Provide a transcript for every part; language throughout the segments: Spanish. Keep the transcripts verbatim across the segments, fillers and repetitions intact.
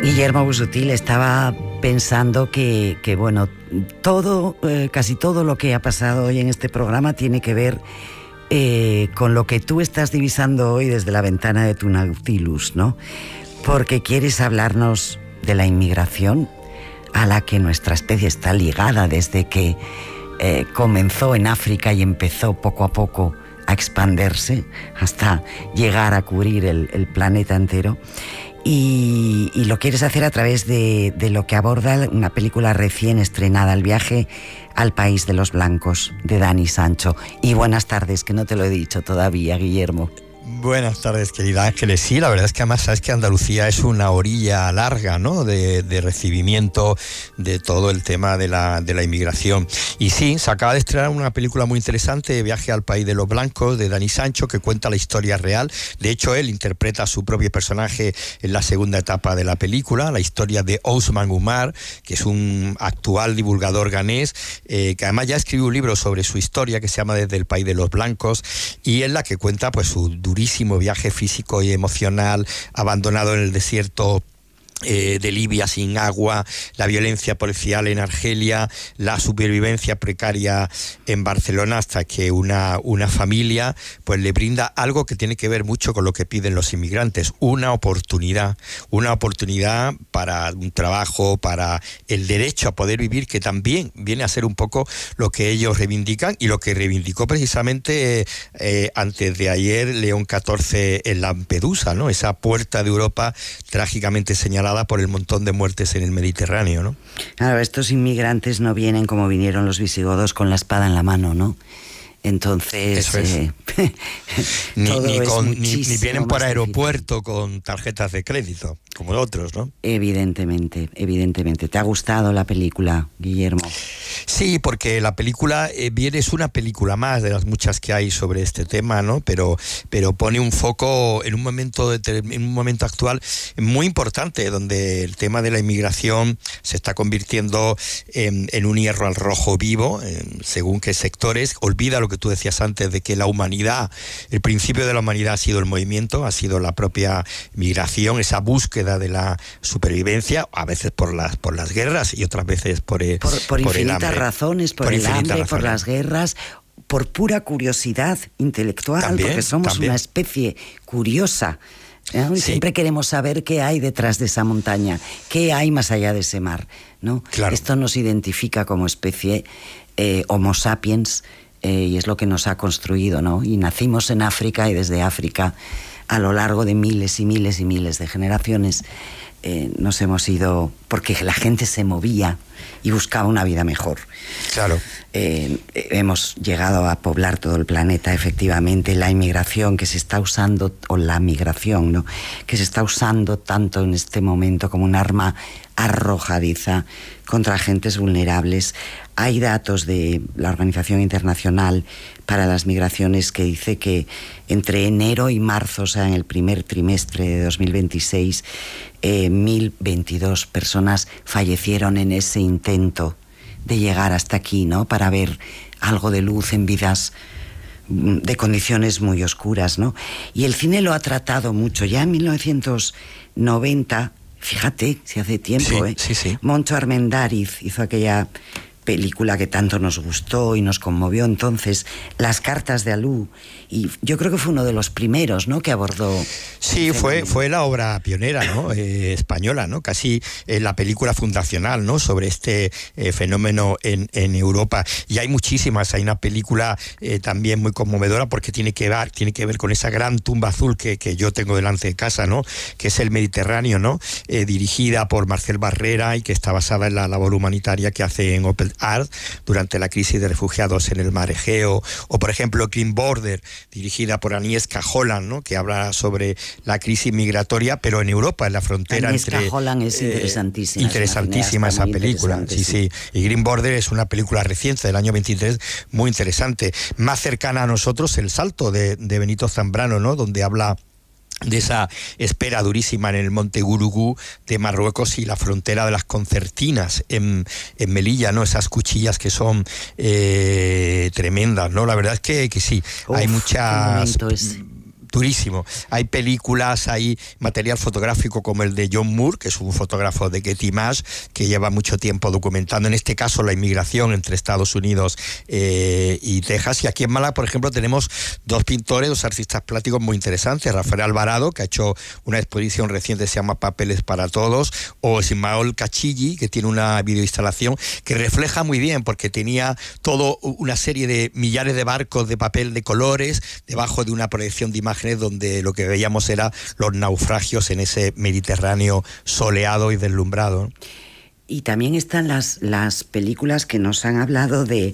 Guillermo Busutil, estaba pensando que, que bueno, todo, eh, casi todo lo que ha pasado hoy en este programa tiene que ver eh, con lo que tú estás divisando hoy desde la ventana de tu Nautilus, ¿no? Porque quieres hablarnos de la inmigración a la que nuestra especie está ligada desde que eh, comenzó en África y empezó poco a poco a expandirse hasta llegar a cubrir el, el planeta entero. Y, y lo quieres hacer a través de, de lo que aborda una película recién estrenada, El viaje al país de los blancos, de Dani Sancho. Y buenas tardes, que no te lo he dicho todavía, Guillermo. Buenas tardes, querida Ángeles. Sí, la verdad es que además sabes que Andalucía es una orilla larga, ¿no?, de, de recibimiento de todo el tema de la, de la inmigración. Y sí, se acaba de estrenar una película muy interesante, Viaje al país de los blancos, de Dani Sancho, que cuenta la historia real. De hecho, él interpreta a su propio personaje en la segunda etapa de la película, la historia de Ousmane Oumar, que es un actual divulgador ganés, eh, que además ya escribió un libro sobre su historia que se llama Desde el país de los blancos, y es la que cuenta pues su durísimo viaje físico y emocional, abandonado en el desierto Eh, de Libia sin agua, la violencia policial en Argelia, la supervivencia precaria en Barcelona, hasta que una, una familia pues le brinda algo que tiene que ver mucho con lo que piden los inmigrantes, una oportunidad, una oportunidad para un trabajo, para el derecho a poder vivir, que también viene a ser un poco lo que ellos reivindican y lo que reivindicó precisamente eh, antes de ayer León catorce en Lampedusa, ¿no? Esa puerta de Europa trágicamente señalada por el montón de muertes en el Mediterráneo, ¿no? Claro, estos inmigrantes no vienen como vinieron los visigodos con la espada en la mano, ¿no? Entonces, eso es. eh, ni, todo ni, es con, ni, ni vienen por aeropuerto difícil. Con tarjetas de crédito, como otros, ¿no? Evidentemente, evidentemente. ¿Te ha gustado la película, Guillermo? Sí, porque la película eh, viene, es una película más de las muchas que hay sobre este tema, ¿no? Pero, pero pone un foco en un momento de, en un momento actual muy importante, donde el tema de la inmigración se está convirtiendo en, en un hierro al rojo vivo, en, según qué sectores. Olvida lo que tú decías antes de que la humanidad, el principio de la humanidad ha sido el movimiento, ha sido la propia migración, esa búsqueda de la supervivencia, a veces por las por las guerras y otras veces por el, por, por, por infinitas el hambre. razones, por, por el hambre, razones. Por las guerras, por pura curiosidad intelectual, también, porque somos también. Una especie curiosa. ¿Eh? Sí. Siempre queremos saber qué hay detrás de esa montaña, qué hay más allá de ese mar, ¿no? Claro. Esto nos identifica como especie eh, Homo sapiens, eh, y es lo que nos ha construido, ¿no? Y nacimos en África, y desde África, a lo largo de miles y miles y miles de generaciones, eh, nos hemos ido porque la gente se movía y buscaba una vida mejor. Claro. Eh, hemos llegado a poblar todo el planeta, efectivamente. La inmigración que se está usando, o la migración, ¿no?, que se está usando tanto en este momento como un arma arrojadiza contra agentes vulnerables. Hay datos de la Organización Internacional para las Migraciones que dice que entre enero y marzo, o sea, en el primer trimestre de dos mil veintiséis, eh, mil veintidós personas fallecieron en ese intento de llegar hasta aquí, ¿no?, para ver algo de luz en vidas de condiciones muy oscuras, ¿no? Y el cine lo ha tratado mucho. Ya en mil novecientos noventa, fíjate, si hace tiempo, sí, ¿eh? Sí, sí. Moncho Armendáriz hizo aquella película que tanto nos gustó y nos conmovió entonces, Las cartas de Alú, y yo creo que fue uno de los primeros, ¿no?, que abordó. Sí, fue, fue la obra pionera, ¿no?, eh, española, ¿no?, casi eh, la película fundacional, ¿no?, sobre este eh, fenómeno en, en Europa. Y hay muchísimas. Hay una película eh, también muy conmovedora porque tiene que ver, tiene que ver con esa gran tumba azul que, que yo tengo delante de casa, ¿no?, que es El Mediterráneo, ¿no?, eh, dirigida por Marcel Barrera y que está basada en la labor humanitaria que hace en Open Art durante la crisis de refugiados en el mar Egeo. O, por ejemplo, Green Border, dirigida por Agnieszka Holland, ¿no?, que habla sobre la crisis migratoria, pero en Europa, en la frontera Agnieszka entre... Holland es interesantísima. Eh, interesantísima esa película, sí, sí. Y Green Border es una película reciente del año veintitrés, muy interesante. Más cercana a nosotros, El salto, de, de Benito Zambrano, ¿no?, donde habla de esa espera durísima en el monte Gurugú de Marruecos y la frontera de las concertinas en, en Melilla, ¿no? Esas cuchillas que son eh, tremendas, ¿no? La verdad es que, que sí, Uf, hay muchas... durísimo. Hay películas, hay material fotográfico como el de John Moore, que es un fotógrafo de Getty Images, que lleva mucho tiempo documentando, en este caso, la inmigración entre Estados Unidos eh, y Texas. Y aquí en Málaga, por ejemplo, tenemos dos pintores, dos artistas plásticos muy interesantes. Rafael Alvarado, que ha hecho una exposición reciente, se llama Papeles para Todos, o Ismael Cachilli, que tiene una videoinstalación que refleja muy bien, porque tenía todo una serie de millares de barcos de papel de colores debajo de una proyección de imágenes donde lo que veíamos era los naufragios en ese Mediterráneo soleado y deslumbrado. Y también están las, las películas que nos han hablado de,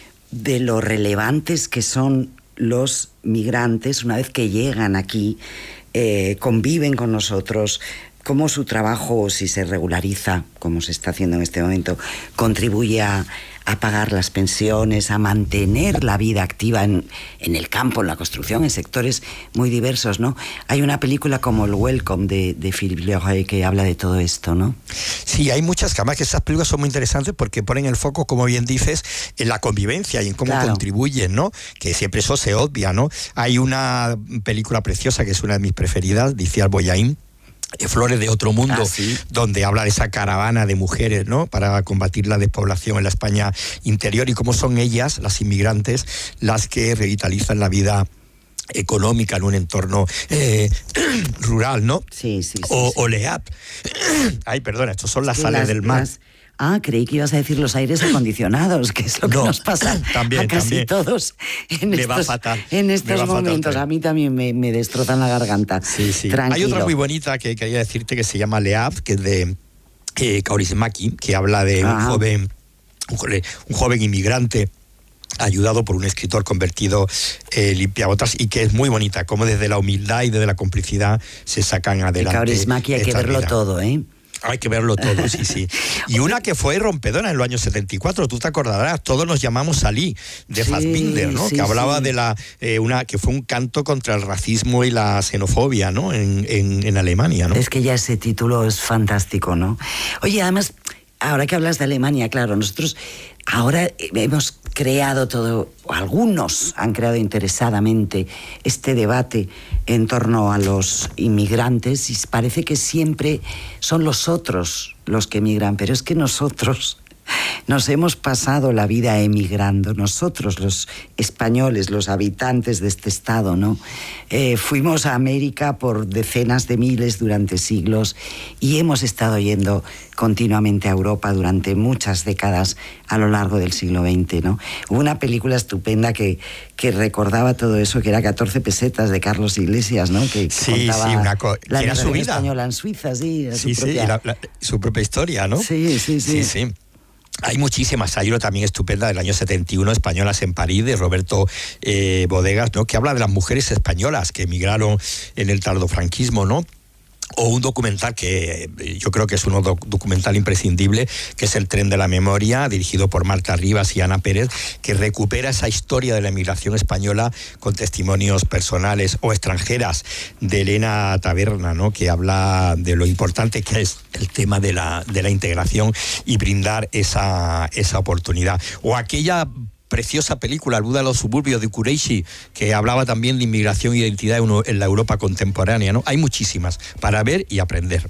de lo relevantes que son los migrantes una vez que llegan aquí, eh, conviven con nosotros, cómo su trabajo, si se regulariza, como se está haciendo en este momento, contribuye a, a pagar las pensiones, a mantener la vida activa en, en el campo, en la construcción, en sectores muy diversos, ¿no? Hay una película como El Welcome de, de Philippe Leroy que habla de todo esto, ¿no? Sí, hay muchas, además que esas películas son muy interesantes porque ponen el foco, como bien dices, en la convivencia y en cómo claro. contribuyen, ¿no? Que siempre eso se obvia, ¿no? Hay una película preciosa que es una de mis preferidas, de Iciar Boyain, Flores de otro mundo, ah, ¿sí? donde habla de esa caravana de mujeres, ¿no? Para combatir la despoblación en la España interior y cómo son ellas, las inmigrantes, las que revitalizan la vida económica en un entorno eh, rural, ¿no? Sí, sí, sí. O, sí. o L E A P. Ay, perdona, estos son las sí, sales las, del mar. Las... Ah, creí que ibas a decir los aires acondicionados, que es lo que no, nos pasa también, a casi también. todos en me estos, va fatal, en estos va momentos. fatal. A mí también me, me destrozan la garganta. Sí, sí. Tranquilo. Hay otra muy bonita que quería decirte que se llama L E A P, que es de eh, Kaurismäki, que habla de un joven, un joven, un joven inmigrante ayudado por un escritor convertido eh, limpiabotas, y que es muy bonita, como desde la humildad y desde la complicidad se sacan adelante. Kaurismäki hay que verlo vida. todo, ¿eh? Hay que verlo todo, sí, sí. Y una que fue rompedora en los años setenta y cuatro, tú te acordarás, todos nos llamamos Ali, de sí, Fassbinder, ¿no? Sí, que hablaba sí. de la, eh, una, que fue un canto contra el racismo y la xenofobia, ¿no? En, en, en Alemania, ¿no? Es que ya ese título es fantástico, ¿no? Oye, además, ahora que hablas de Alemania, claro, nosotros ahora hemos creado todo, o algunos han creado interesadamente este debate en torno a los inmigrantes y parece que siempre son los otros los que emigran, pero es que nosotros nos hemos pasado la vida emigrando, nosotros los españoles, los habitantes de este estado, ¿no? Eh, fuimos a América por decenas de miles durante siglos y hemos estado yendo continuamente a Europa durante muchas décadas a lo largo del siglo veinte, ¿no? Hubo una película estupenda que, que recordaba todo eso, que era catorce pesetas de Carlos Iglesias, ¿no? Que, que sí, contaba sí, una co- la era su vida española en Suiza, sí, sí, su sí, propia... la, la, su propia historia, ¿no? Sí, sí, sí. sí, sí. Hay muchísimas, hay una también estupenda del año setenta y uno, Españolas en París, de Roberto eh, Bodegas, ¿no? Que habla de las mujeres españolas que emigraron en el tardofranquismo, ¿no? O un documental que yo creo que es un doc- documental imprescindible, que es El tren de la memoria, dirigido por Marta Rivas y Ana Pérez, que recupera esa historia de la emigración española con testimonios personales o extranjeras, de Elena Taberna, ¿no? Que habla de lo importante que es el tema de la, de la integración y brindar esa, esa oportunidad. O aquella preciosa película, El Buda de los suburbios, de Kureishi, que hablaba también de inmigración e identidad en la Europa contemporánea, ¿no? Hay muchísimas para ver y aprender.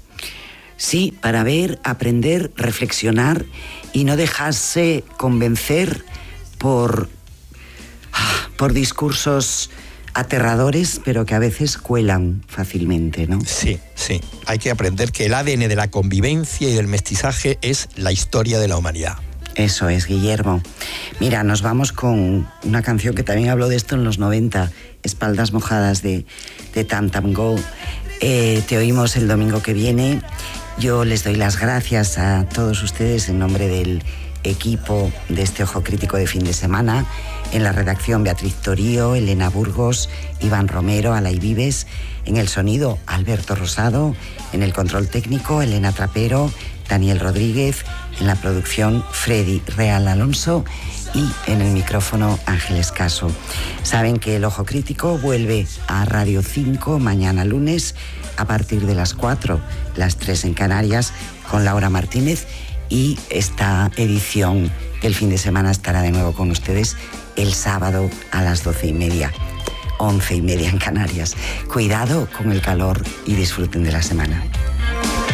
Sí, para ver, aprender, reflexionar y no dejarse convencer por, por discursos aterradores, pero que a veces cuelan fácilmente, ¿no? Sí, sí. Hay que aprender que el A D N de la convivencia y del mestizaje es la historia de la humanidad. Eso es, Guillermo. Mira, nos vamos con una canción que también habló de esto en los noventa, Espaldas mojadas de, de Tam Tam Go. Eh, te oímos el domingo que viene. Yo les doy las gracias a todos ustedes en nombre del equipo de este Ojo Crítico de fin de semana. En la redacción, Beatriz Torío, Elena Burgos, Iván Romero, Alay Vives. En el sonido, Alberto Rosado. En el control técnico, Elena Trapero, Daniel Rodríguez. En la producción, Freddy Real Alonso. Y en el micrófono, Ángeles Caso. Saben que el Ojo Crítico vuelve a Radio cinco mañana lunes a partir de las cuatro, las tres en Canarias, con Laura Martínez. Y esta edición del fin de semana estará de nuevo con ustedes el sábado a las doce y media. once y media en Canarias. Cuidado con el calor y disfruten de la semana.